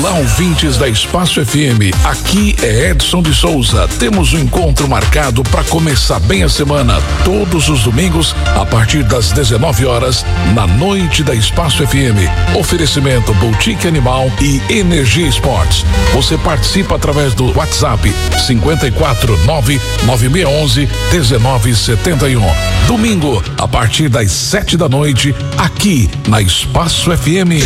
Olá, ouvintes da Espaço FM. Aqui é Edson de Souza. Temos um encontro marcado para começar bem a semana, todos os domingos, a partir das 19 horas, na noite da Espaço FM. Oferecimento Boutique Animal e Energia Esportes. Você participa através do WhatsApp 54996111971. Domingo, a partir das 7 da noite, aqui na Espaço FM.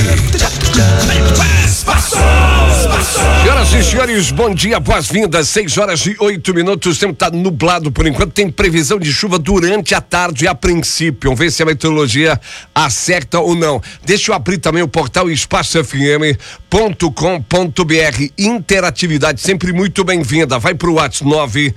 Senhoras e senhores, bom dia, boas-vindas. 6h08. O tempo tá nublado por enquanto. Tem previsão de chuva durante a tarde a princípio. Vamos ver se a meteorologia acerta ou não. Deixa eu abrir também o portal espaçofm.com.br. Interatividade sempre muito bem-vinda. Vai pro WhatsApp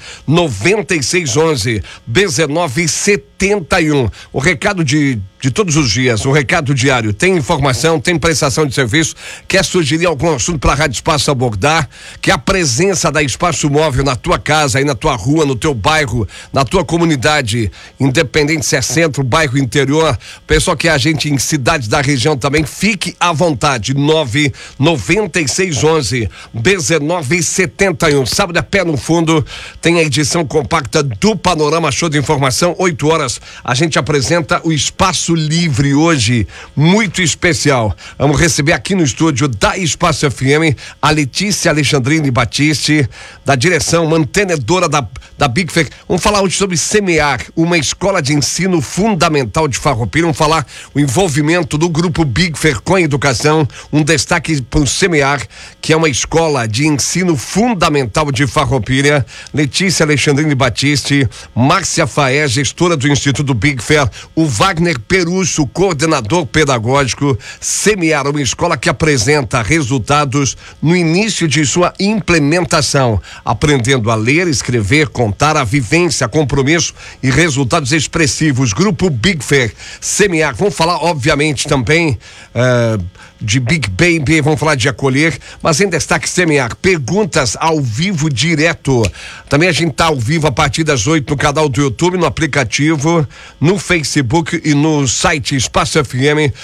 99611-1971. O recado de todos os dias, um recado diário. Tem informação, tem prestação de serviço, quer sugerir algum assunto para a Rádio Espaço abordar, que a presença da Espaço Móvel na tua casa, aí na tua rua, no teu bairro, na tua comunidade, independente se é centro, bairro, interior, pessoal que é agente em cidades da região também, fique à vontade. 99611-1971. Sábado é pé no fundo, tem a edição compacta do Panorama Show de Informação, 8 horas. A gente apresenta o Espaço Livre hoje, muito especial. Vamos receber aqui no estúdio da Espaço FM a Letícia Alexandrine Batiste, da direção mantenedora da Big Fair. Vamos falar hoje sobre Semear, uma escola de ensino fundamental de Farroupilha. Vamos falar o envolvimento do grupo Big Fair com a educação, um destaque para o Semear, que é uma escola de ensino fundamental de Farroupilha. Letícia Alexandrine Batiste, Márcia Faé, gestora do Instituto Big Fair, o Wagner Perusso, coordenador pedagógico. Semear, uma escola que apresenta resultados no início de sua implementação, aprendendo a ler, escrever, contar, a vivência, compromisso e resultados expressivos. Grupo Big Fair, Semear. Vamos falar, obviamente, também de Big Baby, vamos falar de acolher, mas em destaque Semear, perguntas ao vivo direto. Também a gente tá ao vivo a partir das 8 no canal do YouTube, no aplicativo, no Facebook e no site espacofm.com.br.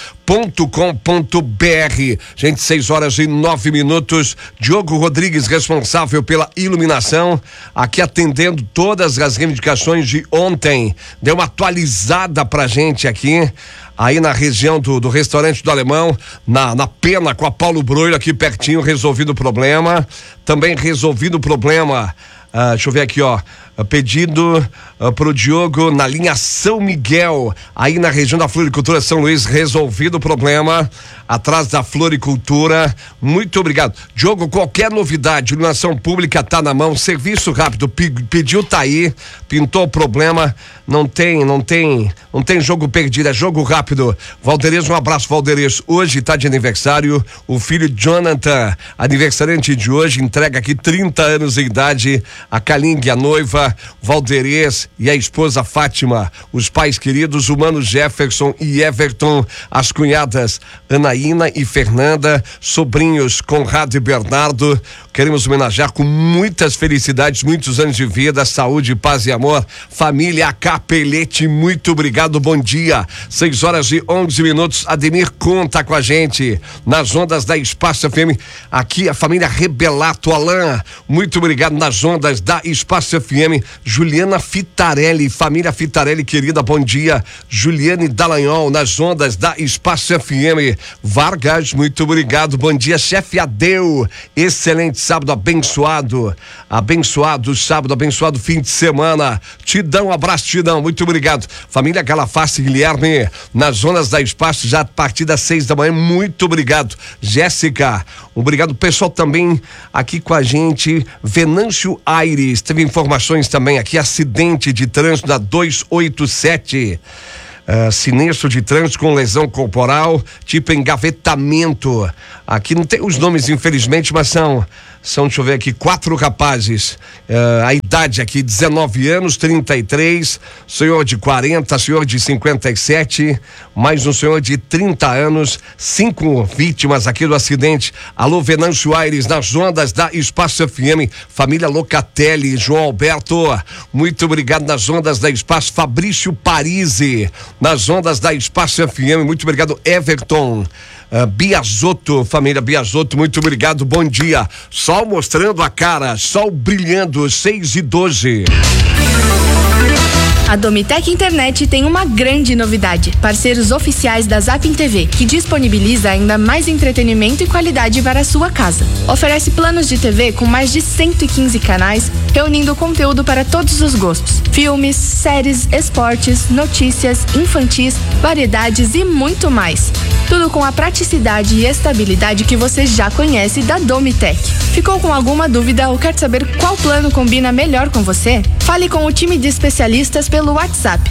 Gente, 6h09. Diogo Rodrigues, responsável pela iluminação, aqui atendendo todas as reivindicações de ontem. Deu uma atualizada pra gente aqui, aí na região do restaurante do Alemão, na Pena, com a Paulo Broilo, aqui pertinho, resolvido o problema. Também resolvido o problema, deixa eu ver aqui, pedido pro Diogo na linha São Miguel, aí na região da Floricultura São Luís, resolvido o problema, atrás da Floricultura. Muito obrigado. Diogo, qualquer novidade, iluminação pública tá na mão, serviço rápido, pediu, tá aí, pintou o problema, não tem jogo perdido, é jogo rápido. Valderez, um abraço, Valderez. Hoje tá de aniversário o filho Jonathan, aniversariante de hoje, entrega aqui 30 anos de idade, a Kaling, a noiva, Valderez e a esposa Fátima, os pais queridos, o mano Jefferson e Everton, as cunhadas Anaína e Fernanda, sobrinhos Conrado e Bernardo. Queremos homenagear com muitas felicidades, muitos anos de vida, saúde, paz e amor. Família Capelete, muito obrigado, bom dia. 6h11. Ademir conta com a gente nas ondas da Espaço FM. Aqui a família Rebelato, Alain, muito obrigado nas ondas da Espaço FM. Juliana Fitarelli, família Fitarelli querida, bom dia. Juliane Dallagnol nas ondas da Espaço FM. Vargas, muito obrigado, bom dia. Chefe Adeu, excelente sábado abençoado, sábado abençoado, fim de semana. Tidão, abraço, Tidão, muito obrigado. Família Galaface, Guilherme, nas ondas da Espaço, já a partir das 6 da manhã, muito obrigado. Jéssica, obrigado. Pessoal também aqui com a gente, Venâncio Aires, teve informações também aqui, acidente de trânsito da 287. Sinistro de trânsito com lesão corporal, tipo engavetamento. Aqui não tem os nomes, infelizmente, mas são, deixa eu ver aqui, 4 rapazes. A idade aqui, 19 anos, 33, senhor de 40, senhor de 57, mais um senhor de 30 anos, 5 vítimas aqui do acidente. Alô, Venâncio Aires, nas ondas da Espaço FM, família Locatelli, João Alberto, muito obrigado nas ondas da Espaço. Fabrício Parisi, nas ondas da Espaço FM, muito obrigado. Everton, Biasotto, família Biasotto, muito obrigado, bom dia. Sol mostrando a cara, sol brilhando, 6:12. A Domitec Internet tem uma grande novidade. Parceiros oficiais da Zapping TV, que disponibiliza ainda mais entretenimento e qualidade para a sua casa. Oferece planos de TV com mais de 115 canais, reunindo conteúdo para todos os gostos. Filmes, séries, esportes, notícias, infantis, variedades e muito mais. Tudo com a praticidade e estabilidade que você já conhece da Domitec. Ficou com alguma dúvida ou quer saber qual plano combina melhor com você? Fale com o time de especialistas pelo WhatsApp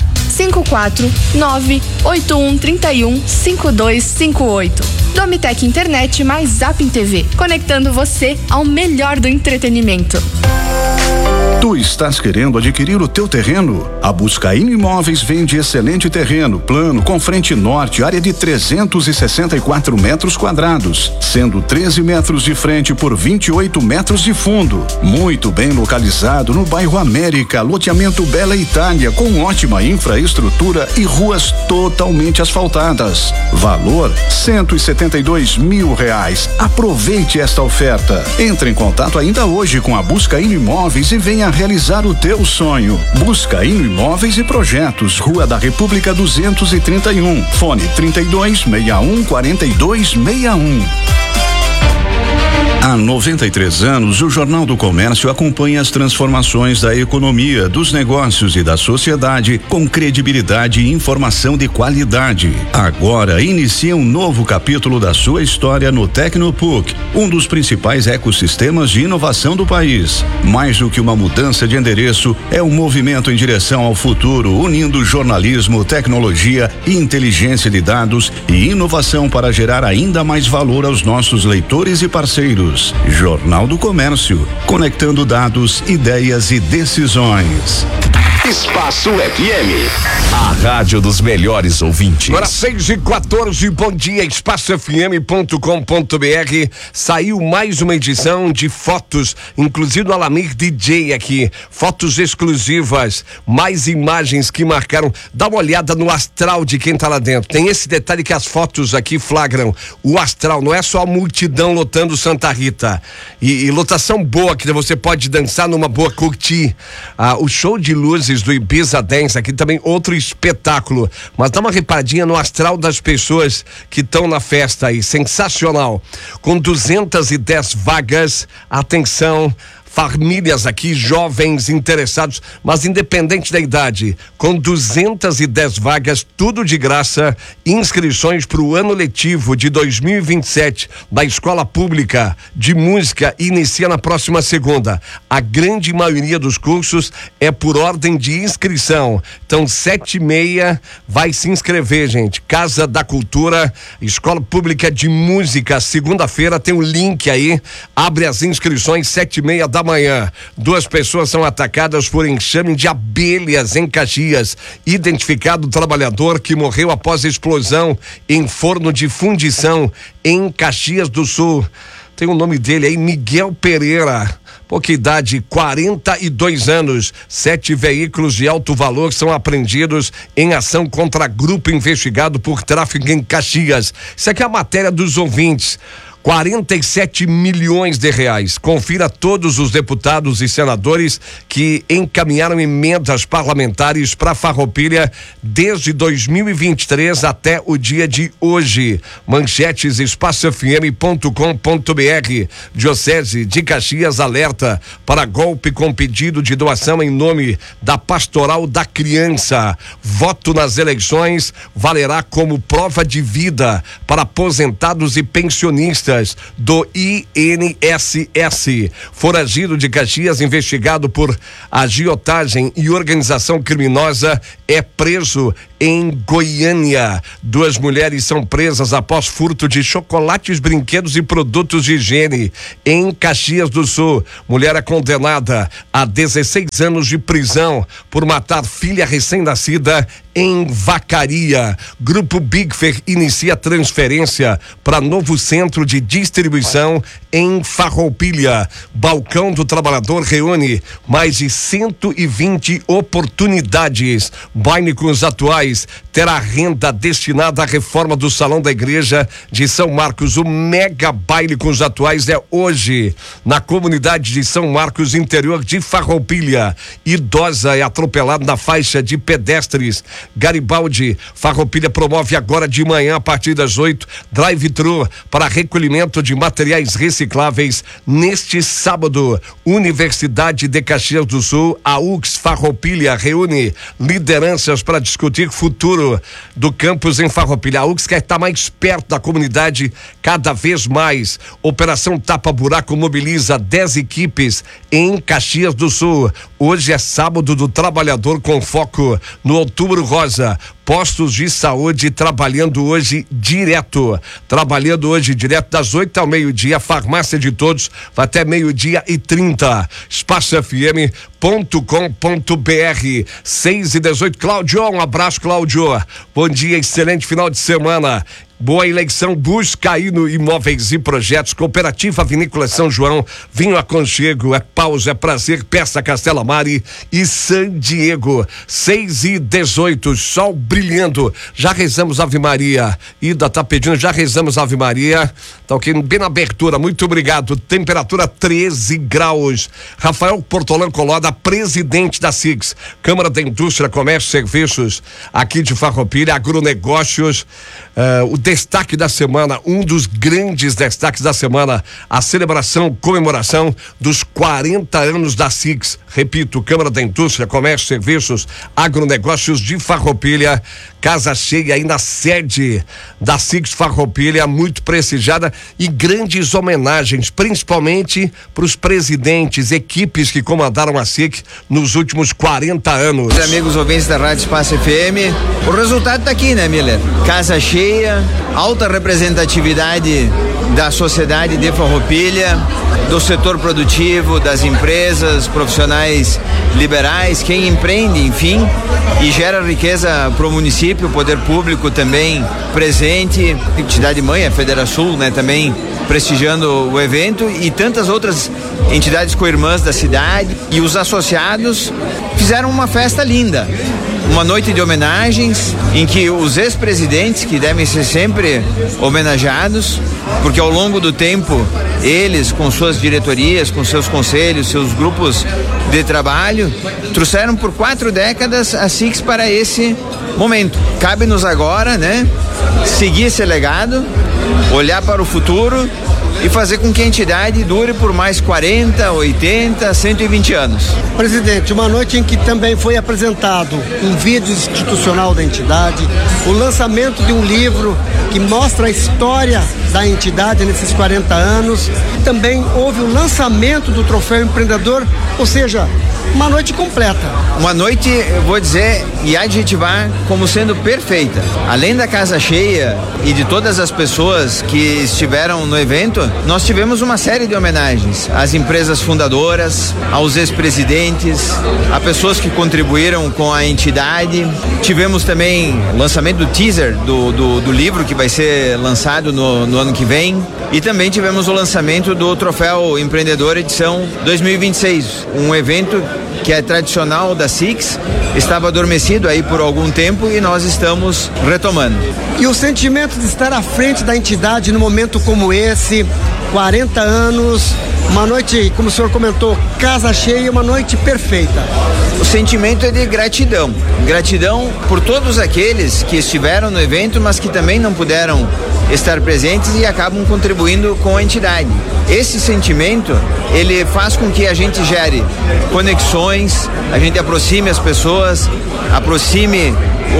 549-8131-5258. Domitec Internet mais Zapping TV, conectando você ao melhor do entretenimento. Tu estás querendo adquirir o teu terreno? A Buscaíno Imóveis vende excelente terreno, plano, com frente norte, área de 364 metros quadrados, sendo 13 metros de frente por 28 metros de fundo. Muito bem localizado no bairro América, loteamento Bela Itália, com ótima infraestrutura e ruas totalmente asfaltadas. Valor R$172 mil. Aproveite esta oferta. Entre em contato ainda hoje com a Buscaíno Imóveis e venha realizar o teu sonho. Buscaíno Imóveis e Projetos, Rua da República 231, fone 3261-4261. Há 93 anos, o Jornal do Comércio acompanha as transformações da economia, dos negócios e da sociedade com credibilidade e informação de qualidade. Agora inicia um novo capítulo da sua história no Tecnopuc, um dos principais ecossistemas de inovação do país. Mais do que uma mudança de endereço, é um movimento em direção ao futuro, unindo jornalismo, tecnologia, inteligência de dados e inovação para gerar ainda mais valor aos nossos leitores e parceiros. Jornal do Comércio, conectando dados, ideias e decisões. Espaço FM, a rádio dos melhores ouvintes. Agora 6:14, bom dia, espacofm.com.br. Saiu mais uma edição de fotos, inclusive do Alamir DJ aqui, fotos exclusivas, mais imagens que marcaram. Dá uma olhada no astral de quem tá lá dentro. Tem esse detalhe que as fotos aqui flagram o astral, não é só a multidão lotando Santa Rita e lotação boa que você pode dançar numa boa, curtir. O show de luzes do Ibiza Dance aqui também, outro espetáculo, mas dá uma reparadinha no astral das pessoas que estão na festa aí, sensacional, com 210 vagas, atenção, famílias aqui, jovens interessados, mas independente da idade, com 210 vagas, tudo de graça, inscrições para o ano letivo de 2027 da Escola Pública de Música inicia na próxima segunda. A grande maioria dos cursos é por ordem de inscrição, então 7h30 vai se inscrever, gente. Casa da Cultura, Escola Pública de Música, segunda-feira tem um link aí, abre as inscrições 7h30 da manhã. 2 pessoas são atacadas por enxame de abelhas em Caxias. Identificado o trabalhador que morreu após explosão em forno de fundição em Caxias do Sul. Tem o nome dele aí, Miguel Pereira. Pouca idade, 42 anos. 7 veículos de alto valor são apreendidos em ação contra grupo investigado por tráfico em Caxias. Isso aqui é a matéria dos ouvintes. 47 milhões de reais. Confira todos os deputados e senadores que encaminharam emendas parlamentares para Farroupilha desde 2023 até o dia de hoje. Manchetes espacofm.com.br. Diocese de Caxias alerta para golpe com pedido de doação em nome da Pastoral da Criança. Voto nas eleições valerá como prova de vida para aposentados e pensionistas do INSS. Foragido de Caxias, investigado por agiotagem e organização criminosa, é preso em Goiânia. 2 mulheres são presas após furto de chocolates, brinquedos e produtos de higiene em Caxias do Sul. Mulher é condenada a 16 anos de prisão por matar filha recém-nascida em Vacaria. Grupo Bigfer inicia transferência para novo centro de distribuição em Farroupilha. Balcão do Trabalhador reúne mais de 120 oportunidades. Bainicos atuais terá renda destinada à reforma do Salão da Igreja de São Marcos. O mega baile com os atuais é hoje, na comunidade de São Marcos, interior de Farroupilha. Idosa é atropelada na faixa de pedestres. Garibaldi, Farroupilha promove agora de manhã, a partir das 8, drive-thru para recolhimento de materiais recicláveis. Neste sábado, Universidade de Caxias do Sul, a UX Farroupilha reúne lideranças para discutir futuro do campus em Farroupilha. A UX quer estar mais perto da comunidade cada vez mais. Operação Tapa Buraco mobiliza 10 equipes em Caxias do Sul. Hoje é sábado do trabalhador com foco no Outubro Rosa. Postos de saúde trabalhando hoje direto das 8 ao meio-dia. Farmácia de Todos vai até 12:30. EspaçoFM.com.br 6:18. Cláudio, um abraço, Cláudio. Bom dia, excelente final de semana. Boa eleição, busca aí no Imóveis e Projetos, Cooperativa Vinícola São João, Vinho Aconchego, é pausa, é prazer, Peça Castela Mari e San Diego. 6:18, sol brilhando, já rezamos Ave Maria. Ida tá pedindo, já rezamos Ave Maria, tá ok, bem na abertura, muito obrigado. Temperatura 13 graus. Rafael Portolã Coloda, presidente da SIGS, Câmara da Indústria, Comércio e Serviços, aqui de Farroupilha, agronegócios. O destaque da semana, um dos grandes destaques da semana, a comemoração dos 40 anos da SIGS. Repito, Câmara da Indústria, Comércio e Serviços, Agronegócios de Farroupilha, casa cheia aí na sede da SIGS Farroupilha, muito prestigiada, e grandes homenagens, principalmente para os presidentes, equipes que comandaram a SIGS nos últimos 40 anos. Amigos ouvintes da Rádio Espaço FM, o resultado tá aqui, né, Miller? Casa cheia, alta representatividade da sociedade de Farroupilha, do setor produtivo, das empresas, profissionais liberais, quem empreende, enfim, e gera riqueza para o município, o poder público também presente, entidade mãe, a Federação, né, também prestigiando o evento, e tantas outras entidades co-irmãs da cidade, e os associados fizeram uma festa linda. Uma noite de homenagens em que os ex-presidentes, que devem ser sempre homenageados, porque ao longo do tempo eles, com suas diretorias, com seus conselhos, seus grupos de trabalho, trouxeram por 4 décadas a SIGS para esse momento. Cabe-nos agora, né, seguir esse legado, olhar para o futuro e fazer com que a entidade dure por mais 40, 80, 120 anos. Presidente, uma noite em que também foi apresentado um vídeo institucional da entidade, o lançamento de um livro que mostra a história da entidade nesses 40 anos, também houve o lançamento do Troféu Empreendedor, ou seja, uma noite completa. Uma noite, eu vou dizer e adjetivar como sendo perfeita. Além da casa cheia e de todas as pessoas que estiveram no evento, nós tivemos uma série de homenagens às empresas fundadoras, aos ex-presidentes, a pessoas que contribuíram com a entidade. Tivemos também o lançamento do teaser do livro que vai ser lançado no ano que vem, e também tivemos o lançamento do Troféu Empreendedor edição 2026, um evento que é tradicional da SIGS, estava adormecido aí por algum tempo e nós estamos retomando. E o sentimento de estar à frente da entidade num momento como esse, 40 anos, uma noite, como o senhor comentou, casa cheia, uma noite perfeita. O sentimento é de gratidão. Gratidão por todos aqueles que estiveram no evento, mas que também não puderam estar presentes e acabam contribuindo com a entidade. Esse sentimento, ele faz com que a gente gere conexões, a gente aproxime as pessoas, aproxime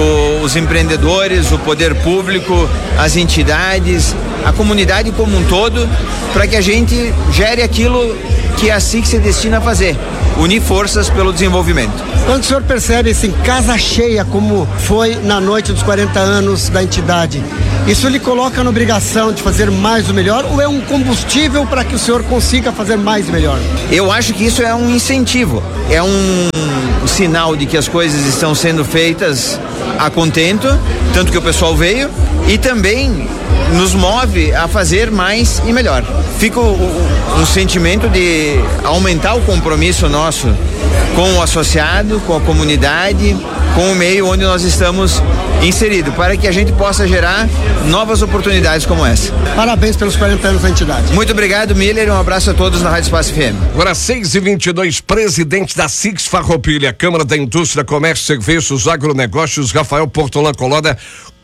os empreendedores, o poder público, as entidades, a comunidade como um todo, para que a gente gere aquilo que a SIGS se destina a fazer, unir forças pelo desenvolvimento. Quando o senhor percebe assim, casa cheia, como foi na noite dos 40 anos da entidade, isso lhe coloca na obrigação de fazer mais o melhor, ou é um combustível para que o senhor consiga fazer mais e melhor? Eu acho que isso é um incentivo, é um sinal de que as coisas estão sendo feitas a contento, tanto que o pessoal veio, e também nos move a fazer mais e melhor. Fica um sentimento de aumentar o compromisso nosso com o associado, com a comunidade, com o meio onde nós estamos inseridos, para que a gente possa gerar novas oportunidades como essa. Parabéns pelos 40 anos da entidade. Muito obrigado, Miller, e um abraço a todos na Rádio Espaço FM. Agora 6h22, presidente da SIX Farroupilha, Câmara da Indústria, Comércio, Serviços, Agronegócios, Rafael Portolan Coloda.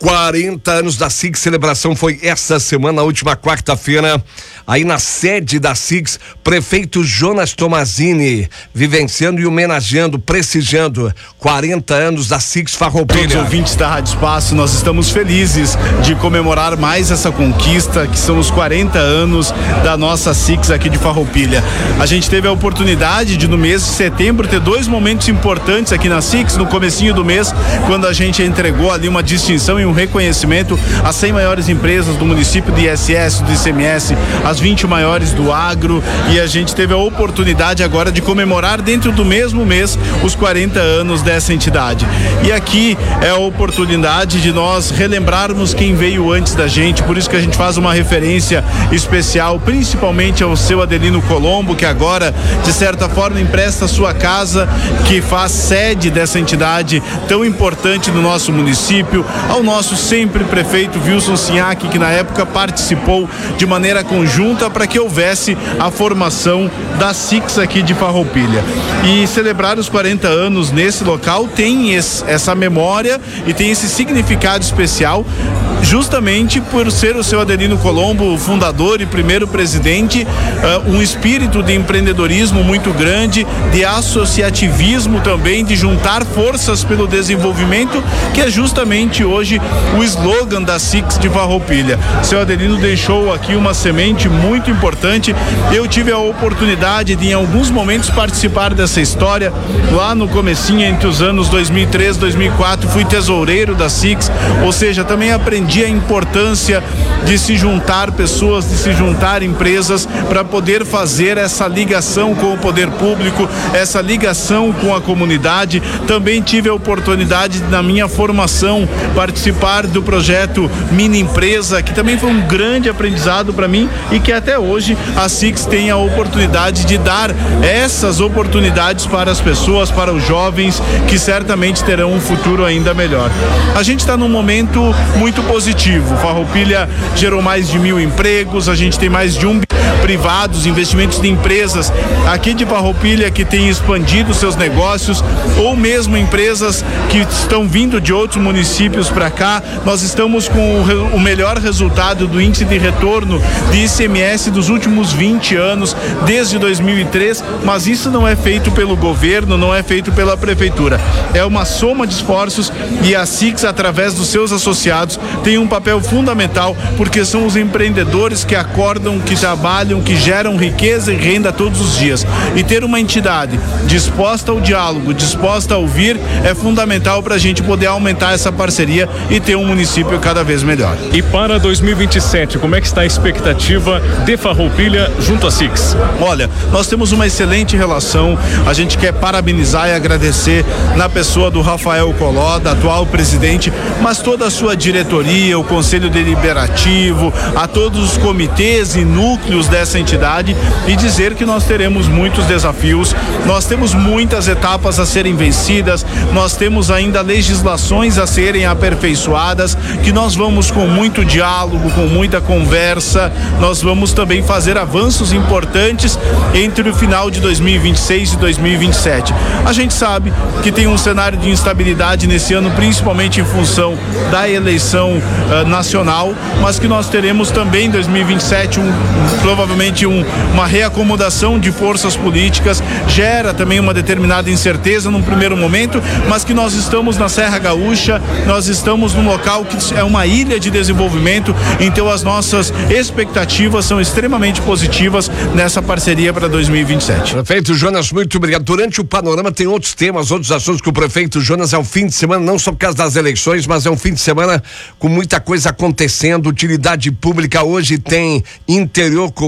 40 anos da SIX, celebração foi esta semana, última quarta-feira, aí na sede da SIX, prefeito Jonas Tomazini, vivenciando e homenageando, prestigiando 40 anos da SIX Farroupilha. Todos os ouvintes da Rádio Espaço, nós estamos felizes de comemorar mais essa conquista, que são os 40 anos da nossa SIX aqui de Farroupilha. A gente teve a oportunidade de, no mês de setembro, ter 2 momentos importantes aqui na SIX, no comecinho do mês, quando a gente entregou ali uma distinção e um reconhecimento às 100 maiores empresas do município de ISS, do ICMS, as 20 maiores do agro, e a gente teve a oportunidade agora de comemorar dentro do mesmo mês os 40 anos dessa entidade. E aqui é a oportunidade de nós relembrarmos quem veio antes da gente, por isso que a gente faz uma referência especial, principalmente ao seu Adelino Colombo, que agora, de certa forma, empresta a sua casa, que faz sede dessa entidade tão importante no nosso município, ao nosso sempre prefeito Wilson Sinhac, que na época participou de maneira conjunta para que houvesse a formação da SIX aqui de Farroupilha. E celebrar os 40 anos nesse local tem essa memória e tem esse significado especial, justamente por ser o seu Adelino Colombo, o fundador e primeiro presidente, um espírito de empreendedorismo muito grande, de associativismo também, de juntar forças pelo desenvolvimento, que é justamente hoje o slogan da SIX de Farroupilha. Seu Adelino deixou aqui uma semente muito importante. Eu tive a oportunidade de, em alguns momentos, participar dessa história. Lá no comecinho, entre os anos 2003 e 2004, fui tesoureiro da SIX, ou seja, também aprendi a importância de se juntar pessoas, de se juntar empresas para poder fazer essa ligação com o poder público, essa ligação com a comunidade. Também tive a oportunidade, na minha formação, participar do projeto Mini Empresa, que também foi um grande aprendizado para mim e que até hoje a SIX tem a oportunidade de dar essas oportunidades para as pessoas, para os jovens, que certamente terão um futuro ainda melhor. A gente está num momento muito positivo. Farroupilha gerou mais de 1.000 empregos, a gente tem mais de 1 privados, investimentos de empresas aqui de Farroupilha que têm expandido seus negócios, ou mesmo empresas que estão vindo de outros municípios para cá. Nós estamos com o melhor resultado do índice de retorno de ICMS dos últimos 20 anos, desde 2003, mas isso não é feito pelo governo, não é feito pela prefeitura. É uma soma de esforços, e a SIX, através dos seus associados, tem um papel fundamental, porque são os empreendedores que acordam, que trabalham, que geram riqueza e renda todos os dias. E ter uma entidade disposta ao diálogo, disposta a ouvir, é fundamental para a gente poder aumentar essa parceria e ter um município cada vez melhor. E para 2027, como é que está a expectativa de Farroupilha junto à SIX? Olha, nós temos uma excelente relação. A gente quer parabenizar e agradecer na pessoa do Rafael Coloda, atual presidente, mas toda a sua diretoria, o Conselho Deliberativo, a todos os comitês e núcleos dessa entidade, e dizer que nós teremos muitos desafios, nós temos muitas etapas a serem vencidas, nós temos ainda legislações a serem aperfeiçoadas, que nós vamos com muito diálogo, com muita conversa, nós vamos também fazer avanços importantes entre o final de 2026 e 2027. A gente sabe que tem um cenário de instabilidade nesse ano, principalmente em função da eleição nacional, mas que nós teremos também em 2027 provavelmente uma reacomodação de forças políticas, gera também uma determinada incerteza num primeiro momento, mas que nós estamos na Serra Gaúcha, nós estamos num local que é uma ilha de desenvolvimento, então as nossas expectativas são extremamente positivas nessa parceria para 2027. Prefeito Jonas, muito obrigado. Durante o panorama tem outros temas, outros assuntos que o prefeito Jonas, é um fim de semana, não só por causa das eleições, mas é um fim de semana com muita coisa acontecendo, utilidade pública. Hoje tem interior com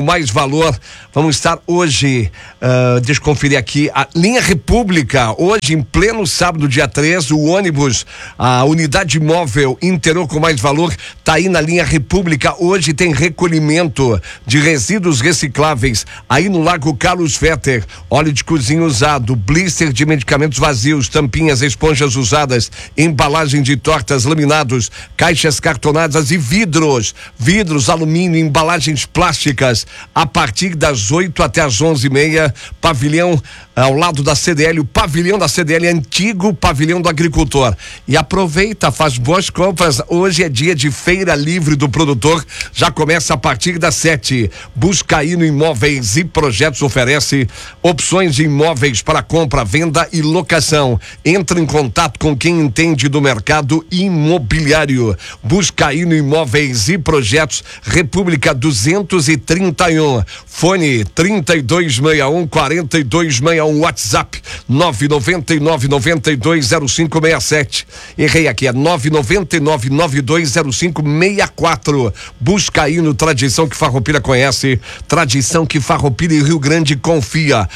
mais valor. Vamos estar hoje, deixa eu conferir aqui, a linha República, hoje em pleno sábado, dia 3, o ônibus, a unidade móvel Interior com mais valor, tá aí na linha República. Hoje tem recolhimento de resíduos recicláveis aí no Largo Carlos Fetter, óleo de cozinha usado, blister de medicamentos vazios, tampinhas, esponjas usadas, embalagem de tortas, laminados, caixas cartonadas e vidros, alumínio, embalagens plásticas, a partir das 8 até as 11h30, pavilhão ao lado da CDL, o pavilhão da CDL, antigo pavilhão do agricultor. E aproveita, faz boas compras. Hoje é dia de feira livre do produtor, já começa a partir das 7. Buscaíno Imóveis e Projetos oferece opções de imóveis para compra, venda e locação. Entre em contato com quem entende do mercado imobiliário. Buscaíno Imóveis e Projetos, República 231, fone 3261-4261, WhatsApp 999-920567. Errei aqui, é 999-920564. Buscaíno, tradição que Farroupilha conhece, tradição que Farroupilha e Rio Grande confia.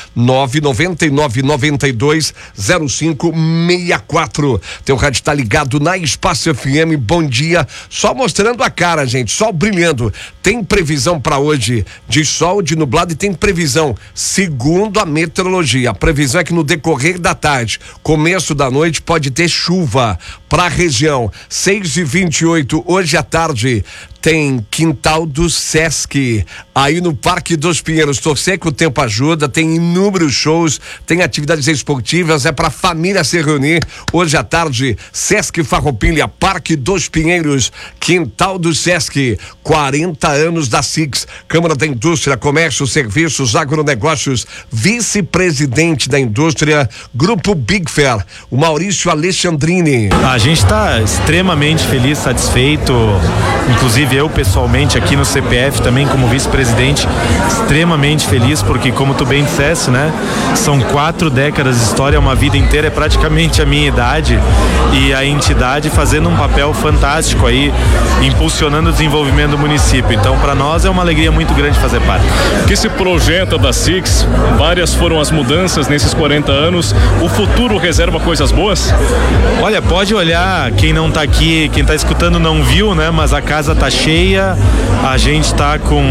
999-920564. Teu rádio está ligado na Espaço FM. Bom dia, só mostrando a cara, gente, sol brilhando. Tem previsão para hoje de sol, de nublado, e tem previsão segundo a meteorologia. A previsão é que no decorrer da tarde, começo da noite, pode ter chuva para a região. 6h28, hoje à tarde tem Quintal do Sesc, aí no Parque dos Pinheiros. Torcer que o tempo ajuda, tem inúmeros shows, tem atividades esportivas, é para família se reunir. Hoje à tarde, Sesc Farroupilha, Parque dos Pinheiros, Quintal do Sesc, 40 anos da SIX, Câmara da Indústria, Comércio, Serviços, Agronegócios, vice-presidente da indústria, Grupo Big Fair, o Maurício Alexandrini. A gente está extremamente feliz, satisfeito, inclusive eu pessoalmente aqui no CPF também como vice-presidente, extremamente feliz, porque como tu bem disseste, né, são 4 décadas de história, uma vida inteira, é praticamente a minha idade, e a entidade fazendo um papel fantástico aí, impulsionando o desenvolvimento do município. Então para nós é uma alegria muito grande fazer parte. O que se projeta da SIX? Várias foram as mudanças nesses 40 anos, o futuro reserva coisas boas? Olha, pode olhar, quem não tá aqui, quem tá escutando não viu, né, mas a casa tá cheia, a gente tá com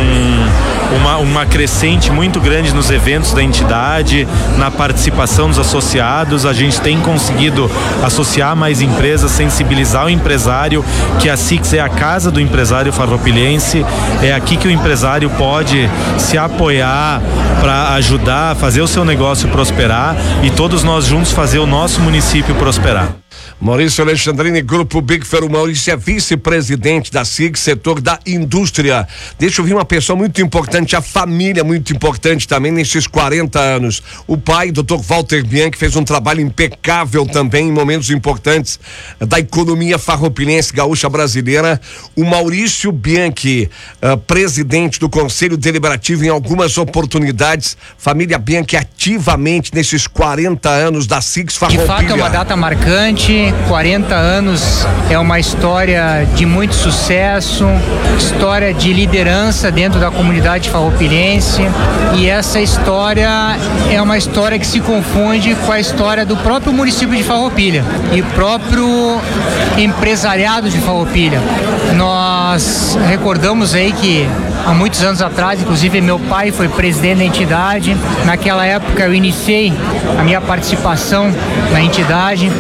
uma crescente muito grande nos eventos da entidade, na participação dos associados. A gente tem conseguido associar mais empresas, sensibilizar o empresário que a SIX é a casa do empresário farroupilhense, é aqui que o empresário pode se apoiar para ajudar a fazer o seu negócio prosperar e todos nós juntos fazer o nosso município prosperar. Maurício Alexandrini, Grupo Big Fair. O Maurício é vice-presidente da SIG, setor da indústria. Deixa eu ver uma pessoa muito importante, a família muito importante também nesses 40 anos. O pai, Dr. Walter Bianchi, fez um trabalho impecável também em momentos importantes da economia farroupilhense gaúcha brasileira. O Maurício Bianchi, presidente do Conselho Deliberativo em algumas oportunidades. Família Bianchi ativamente nesses 40 anos da SIG Farroupilha. De fato é uma data marcante. 40 anos é uma história de muito sucesso, história de liderança dentro da comunidade farroupilhense, e essa história é uma história que se confunde com a história do próprio município de Farroupilha e próprio empresariado de Farroupilha. Nós recordamos aí que há muitos anos atrás, inclusive meu pai foi presidente da entidade. Naquela época eu iniciei a minha participação na entidade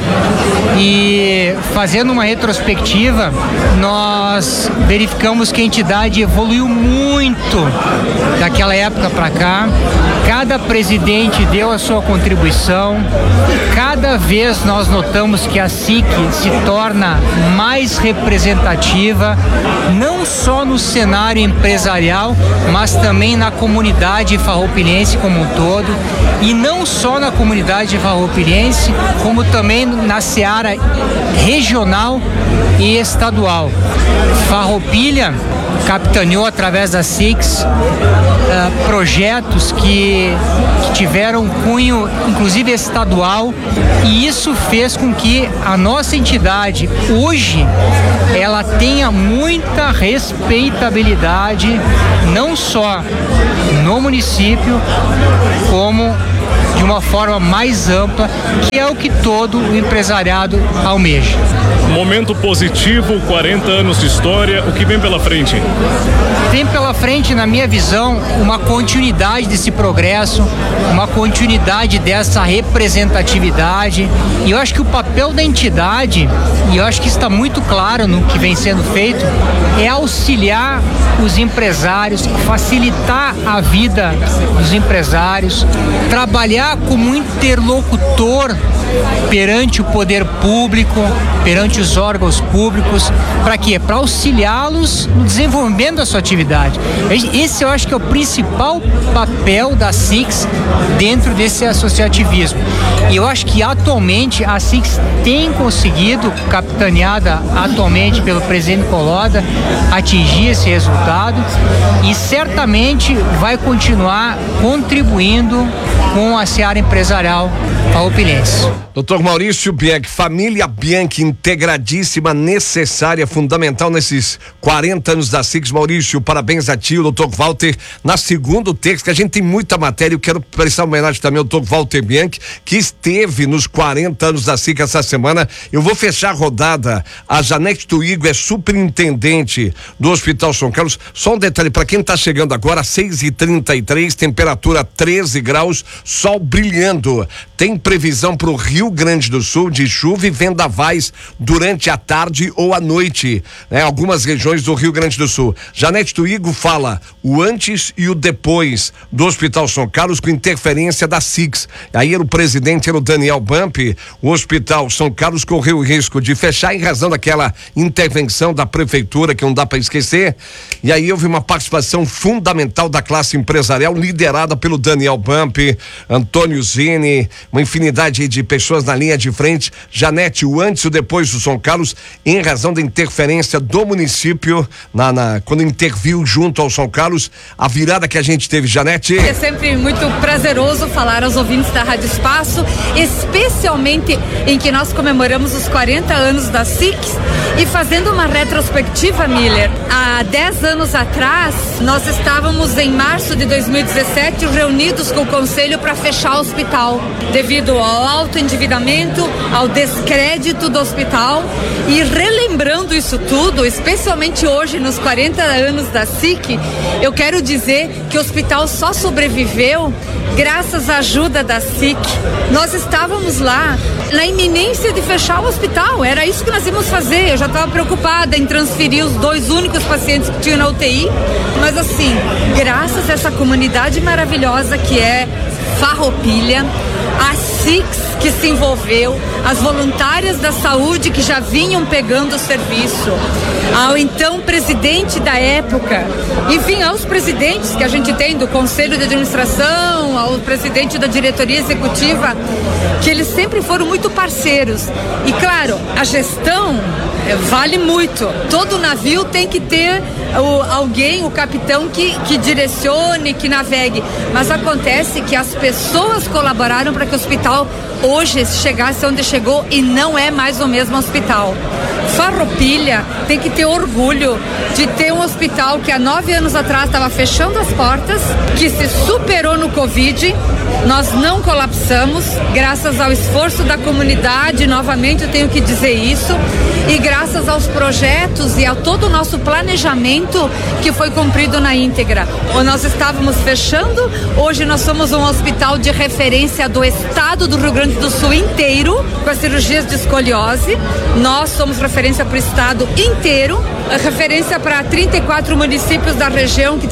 e, fazendo uma retrospectiva, nós verificamos que a entidade evoluiu muito daquela época para cá. Cada presidente deu a sua contribuição. Cada vez nós notamos que a SIC se torna mais representativa, não só no cenário empresarial, mas também na comunidade farroupilhense como um todo, e não só na comunidade farroupilhense, como também na seara regional e estadual. Farroupilha capitaneou através da SIX projetos que tiveram cunho, inclusive estadual, e isso fez com que a nossa entidade hoje ela tenha muita respeitabilidade, não só no município, como de uma forma mais ampla, que é o que todo o empresariado almeja. Momento positivo, 40 anos de história, o que vem pela frente? Vem pela frente, na minha visão, uma continuidade desse progresso, uma continuidade dessa representatividade, e eu acho que o papel da entidade, e eu acho que está muito claro no que vem sendo feito, é auxiliar os empresários, facilitar a vida dos empresários, trabalhar como interlocutor perante o poder público, perante os órgãos públicos, para quê? Para auxiliá-los no desenvolvimento da sua atividade. Esse eu acho que é o principal papel da SIX dentro desse associativismo. E eu acho que atualmente a SIX tem conseguido, capitaneada atualmente pelo presidente Coloda, atingir esse resultado e certamente vai continuar contribuindo com a seara empresarial farroupilense. Dr. Maurício Bianchi, família Bianchi integradíssima, necessária, fundamental nesses 40 anos da SIX. Maurício, parabéns a ti, o Dr. Walter, na segundo texto, que a gente tem muita matéria. Eu quero prestar homenagem também ao Dr. Walter Bianchi, que esteve nos 40 anos da SIX essa semana. Eu vou fechar a rodada. A Janete Tuigo é superintendente do Hospital São Carlos. Só um detalhe, para quem está chegando agora, 6h33, temperatura 13 graus, sol brilhando. Tem previsão para o Rio Grande do Sul de chuva e vendavais durante a tarde ou a noite, né? Algumas regiões do Rio Grande do Sul. Janete Tuigo fala o antes e o depois do Hospital São Carlos com interferência da SIX. Aí o presidente era o Daniel Bump. O Hospital São Carlos correu o risco de fechar em razão daquela intervenção da prefeitura que não dá para esquecer. E aí houve uma participação fundamental da classe empresarial liderada pelo Daniel Bump, Antônio Zini, uma infinidade de pessoas na linha de frente. Janete, o antes e o depois do São Carlos, em razão da interferência do município quando interviu junto ao São Carlos, a virada que a gente teve, Janete. É sempre muito prazeroso falar aos ouvintes da Rádio Espaço, especialmente em que nós comemoramos os 40 anos da SIX e fazendo uma retrospectiva, Miller. Há 10 anos atrás, nós estávamos em março de 2017 reunidos com o conselho para fechar o hospital, devido ao alto endividamento, ao descrédito do hospital, e relembrando isso tudo, especialmente hoje nos 40 anos da SIC, eu quero dizer que o hospital só sobreviveu graças à ajuda da SIC. Nós estávamos lá na iminência de fechar o hospital, era isso que nós íamos fazer. Eu já estava preocupada em transferir os 2 únicos pacientes que tinham na UTI, mas assim, graças a essa comunidade maravilhosa que é Farroupilha, a SIX que se envolveu, as voluntárias da saúde que já vinham pegando o serviço, ao então presidente da época, enfim, aos presidentes que a gente tem do Conselho de Administração, ao presidente da diretoria executiva, que eles sempre foram muito parceiros. E claro, a gestão vale muito. Todo navio tem que ter alguém, o capitão que direcione, que navegue. Mas acontece que as pessoas colaboraram para que o hospital hoje chegasse onde chegou e não é mais o mesmo hospital. Farroupilha tem que ter orgulho de ter um hospital que há 9 anos atrás estava fechando as portas, que se superou no Covid. Nós não colapsamos, graças ao esforço da comunidade, novamente eu tenho que dizer isso, e graças aos projetos e a todo o nosso planejamento que foi cumprido na íntegra. Nós estávamos fechando, hoje nós somos um hospital de referência do estado do Rio Grande do Sul inteiro, com as cirurgias de escoliose. Nós somos referência para o estado inteiro, referência para 34 municípios da região que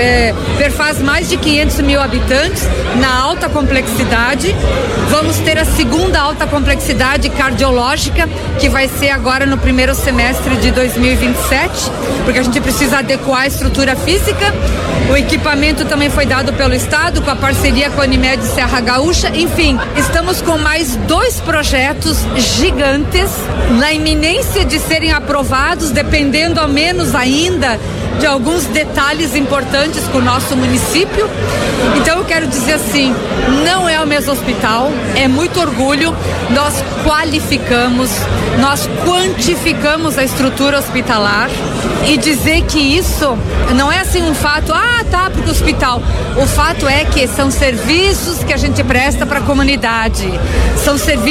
perfaz mais de 500 mil habitantes na alta complexidade. Vamos ter a segunda alta complexidade cardiológica, que vai ser agora no primeiro semestre de 2027, porque a gente precisa adequar a estrutura física. O equipamento também foi dado pelo estado, com a parceria com a Unimed Serra Gaúcha. Enfim, estamos com mais 2 projetos gigantes na iminência de serem aprovados, dependendo ao menos ainda de alguns detalhes importantes com o nosso município. Então eu quero dizer assim, não é o mesmo hospital, é muito orgulho, nós qualificamos, nós quantificamos a estrutura hospitalar e dizer que isso não é assim um fato, porque o hospital, o fato é que são serviços que a gente presta para a comunidade, são serviços